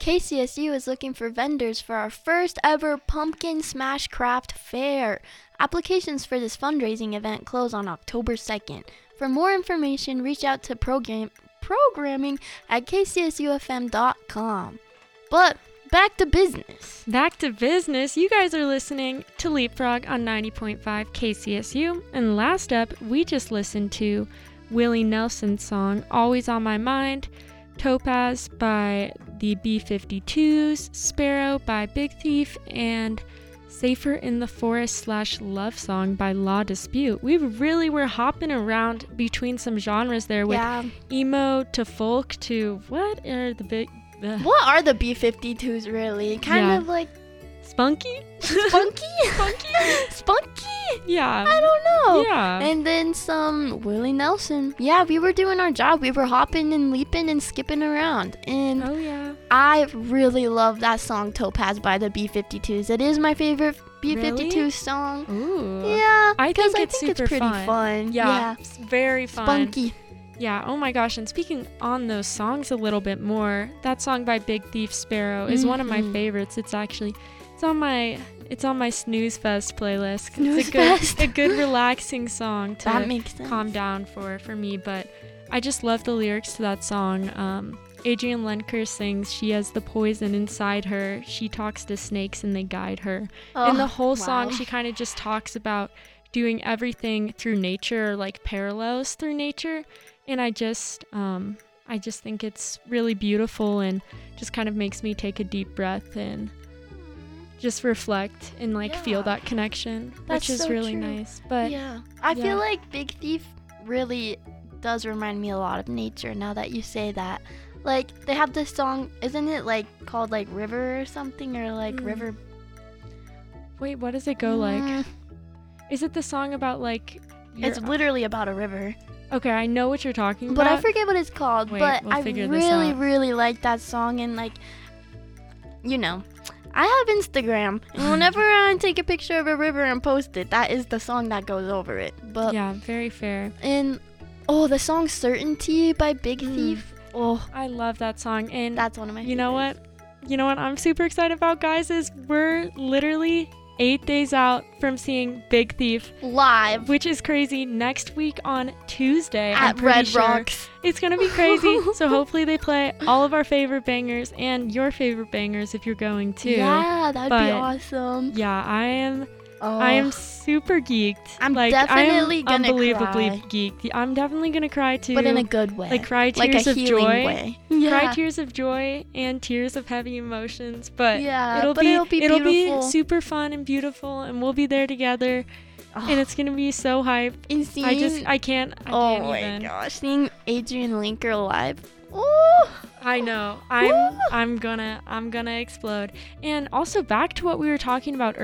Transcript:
KCSU is looking for vendors for our first ever Pumpkin Smash Craft Fair. Applications for this fundraising event close on October 2nd. For more information, reach out to programming at kcsufm.com. But back to business. Back to business. You guys are listening to Leapfrog on 90.5 KCSU. And last up, we just listened to Willie Nelson's song, Always on My Mind, Topaz by the B-52s, Sparrow by Big Thief, and Safer in the Forest / Love Song by Law Dispute. We really were hopping around between some genres there with emo to folk to what are the B-52s really? Kind of like spunky? Spunky? Spunky? Yeah. I don't know. Yeah. And then some Willie Nelson. Yeah, we were doing our job. We were hopping and leaping and skipping around. And oh, yeah. I really love that song, Topaz by the B-52s. It is my favorite B-52 song. Ooh. Yeah. I think it's pretty fun. Yeah. It's very fun. Spunky. Yeah, oh my gosh, and speaking on those songs a little bit more, that song by Big Thief, Sparrow, is one of my favorites. It's on my Snooze Fest playlist. It's a good relaxing song to calm down for me, but I just love the lyrics to that song. Adrienne Lenker sings, she has the poison inside her, she talks to snakes and they guide her. In the whole song, she kind of just talks about doing everything through nature, or like parallels through nature. And I just think it's really beautiful and just kind of makes me take a deep breath and just reflect and feel that connection, which is really nice. But I feel like Big Thief really does remind me a lot of nature now that you say that. Like, they have this song, isn't it called River or something, or River? Wait, what does it go like? Is it the song about it's literally about a river. Okay, I know what you're talking about. But I forget what it's called. Wait, but we'll I really like that song. And I have Instagram. And whenever I take a picture of a river and post it, that is the song that goes over it. But yeah, very fair. And the song Certainty by Big Thief. Oh, I love that song. And that's one of my favorites. You know what I'm super excited about, guys, is we're literally 8 days out from seeing Big Thief live, which is crazy, next week on Tuesday at Red Rocks. It's gonna be crazy. So hopefully they play all of our favorite bangers and your favorite bangers if you're going too. Yeah, that'd be awesome. Yeah, I am super geeked. I'm definitely gonna unbelievably cry. Geeked. I'm definitely gonna cry too. But in a good way. Cry tears of joy. Way. Yeah. Cry tears of joy and tears of heavy emotions. But it'll be super fun and beautiful, and we'll be there together. And it's gonna be so hype. I can't even. Oh my gosh, seeing Adrienne Lenker live. Ooh. I know. I'm gonna explode. And also back to what we were talking about